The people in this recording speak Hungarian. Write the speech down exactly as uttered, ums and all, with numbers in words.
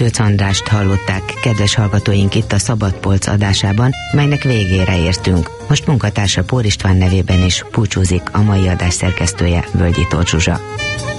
Matőc Andrást hallották, kedves hallgatóink, itt a Szabadpolc adásában, melynek végére értünk. Most munkatársa Pór István nevében is búcsúzik a mai adás szerkesztője, Völgyi Tóth Zsuzsa.